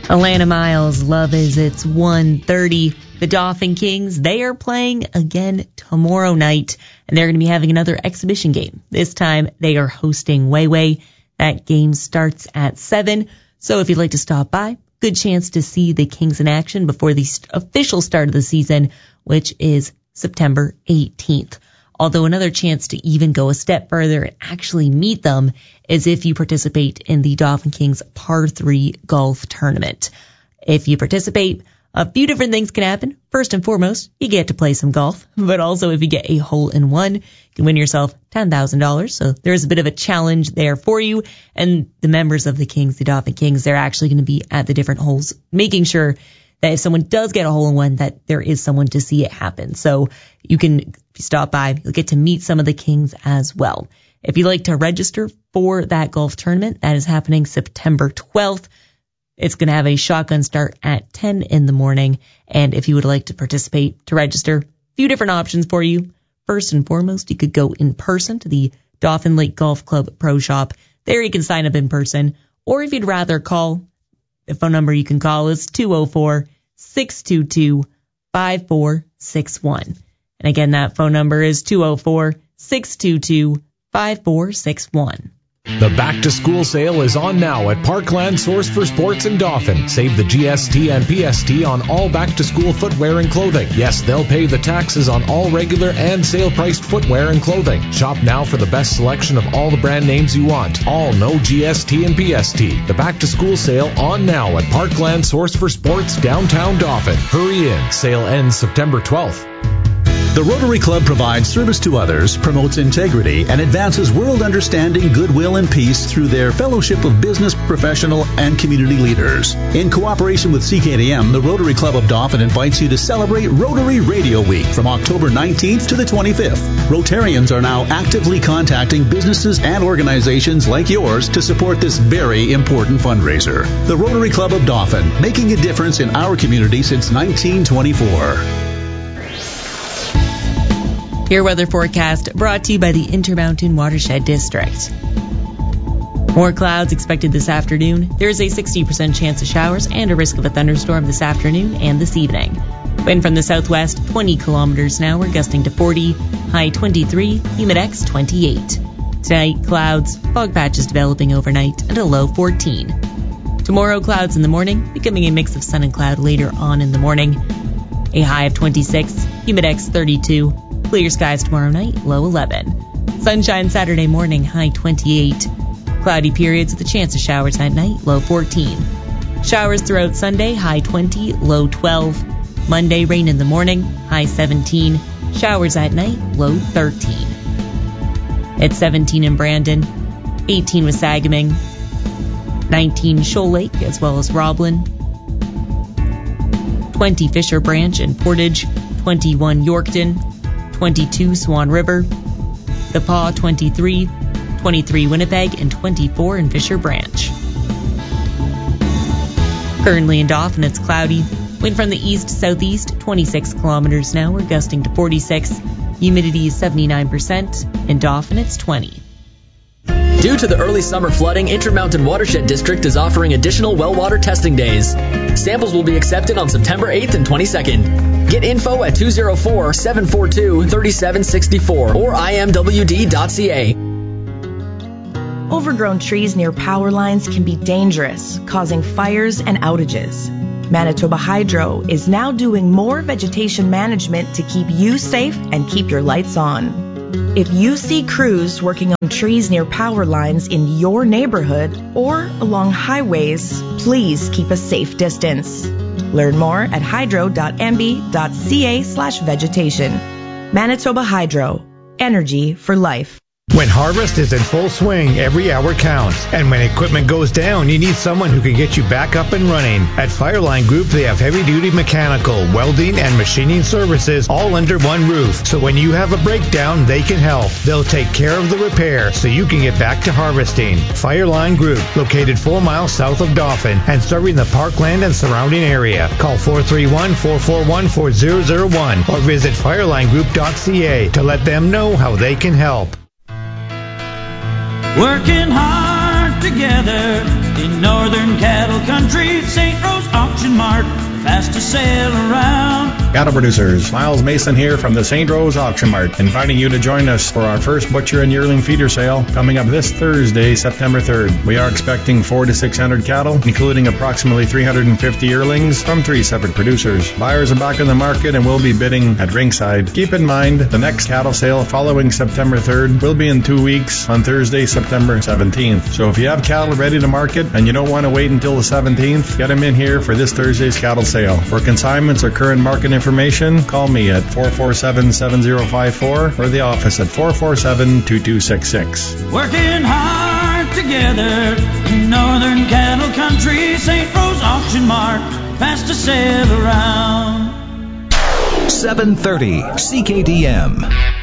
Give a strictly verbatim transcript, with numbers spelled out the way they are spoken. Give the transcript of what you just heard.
Atlanta Miles, love is it's one thirty. The Dauphin Kings, they are playing again tomorrow night, and they're going to be having another exhibition game. This time, they are hosting Wayway. That game starts at seven, so if you'd like to stop by, good chance to see the Kings in action before the official start of the season, which is September eighteenth. Although another chance to even go a step further and actually meet them is if you participate in the Dauphin Kings Par three golf tournament. If you participate, a few different things can happen. First and foremost, you get to play some golf, but also if you get a hole in one, you can win yourself ten thousand dollars. So there's a bit of a challenge there for you. And the members of the Kings, the Dauphin Kings, they're actually going to be at the different holes, making sure that if someone does get a hole in one, that there is someone to see it happen. So you can stop by. You'll get to meet some of the Kings as well. If you'd like to register for that golf tournament, that is happening September twelfth. It's going to have a shotgun start at ten in the morning. And if you would like to participate, to register, a few different options for you. First and foremost, you could go in person to the Dauphin Lake Golf Club Pro Shop. There you can sign up in person. Or if you'd rather call, the phone number you can call is two oh four, six two two, five four six one. And again, that phone number is two oh four, six two two, five four six one. The back-to-school sale is on now at Parkland Source for Sports in Dauphin. Save the G S T and P S T on all back-to-school footwear and clothing. Yes, they'll pay the taxes on all regular and sale-priced footwear and clothing. Shop now for the best selection of all the brand names you want. All no G S T and P S T. The back-to-school sale on now at Parkland Source for Sports, downtown Dauphin. Hurry in. Sale ends September twelfth. The Rotary Club provides service to others, promotes integrity, and advances world understanding, goodwill, and peace through their fellowship of business, professional, and community leaders. In cooperation with C K D M, the Rotary Club of Dauphin invites you to celebrate Rotary Radio Week from October nineteenth to the twenty-fifth. Rotarians are now actively contacting businesses and organizations like yours to support this very important fundraiser. The Rotary Club of Dauphin, making a difference in our community since nineteen twenty-four. Your weather forecast brought to you by the Intermountain Watershed District. More clouds expected this afternoon. There is a sixty percent chance of showers and a risk of a thunderstorm this afternoon and this evening. Wind from the southwest, twenty kilometers an hour, gusting to forty, high twenty-three, humidex twenty-eight. Tonight, clouds, fog patches developing overnight, and a low fourteen. Tomorrow, clouds in the morning, becoming a mix of sun and cloud later on in the morning. A high of twenty-six, humidex thirty-two. Clear skies tomorrow night, low eleven. Sunshine Saturday morning, high twenty-eight. Cloudy periods with a chance of showers at night, low fourteen. Showers throughout Sunday, high twenty, low twelve. Monday, rain in the morning, high seventeen. Showers at night, low thirteen. It's seventeen in Brandon, eighteen with Sagaming, nineteen Shoal Lake as well as Roblin, twenty Fisher Branch and Portage, twenty-one Yorkton, twenty-two Swan River, The Paw twenty-three, twenty-three Winnipeg, and twenty-four in Fisher Branch. Currently in Dauphin, it's cloudy. Wind from the east-southeast, twenty-six kilometers an hour, gusting to forty-six. Humidity is seventy-nine percent. In Dauphin, it's twenty. Due to the early summer flooding, Intermountain Watershed District is offering additional well water testing days. Samples will be accepted on September eighth and twenty-second. Get info at two oh four, seven four two, three seven six four or I M W D dot C A. Overgrown trees near power lines can be dangerous, causing fires and outages. Manitoba Hydro is now doing more vegetation management to keep you safe and keep your lights on. If you see crews working on trees near power lines in your neighborhood or along highways, please keep a safe distance. Learn more at hydro dot m b dot c a slash vegetation. Manitoba Hydro. Energy for life. When harvest is in full swing, every hour counts. And when equipment goes down, you need someone who can get you back up and running. At Fireline Group, they have heavy-duty mechanical, welding, and machining services all under one roof. So when you have a breakdown, they can help. They'll take care of the repair so you can get back to harvesting. Fireline Group, located four miles south of Dauphin and serving the Parkland and surrounding area. Call four three one, four four one, four zero zero one or visit fireline group dot c a to let them know how they can help. Working hard together in northern cattle country, Saint Rose fast to sail around. Cattle producers, Miles Mason here from the Saint Rose Auction Mart, inviting you to join us for our first butcher and yearling feeder sale coming up this Thursday, September third. We are expecting four to six hundred cattle, including approximately three hundred fifty yearlings from three separate producers. Buyers are back in the market and will be bidding at ringside. Keep in mind, the next cattle sale following September third will be in two weeks on Thursday, September seventeenth. So if you have cattle ready to market and you don't want to wait until the seventeenth, get them in here for this Thursday's cattle sale. For consignments or current market information, call me at four four seven, seven zero five four or the office at four four seven, two two six six. Working hard together in northern cattle country, Saint Rose Auction Mart, fast to sail around. seven thirty C K D M.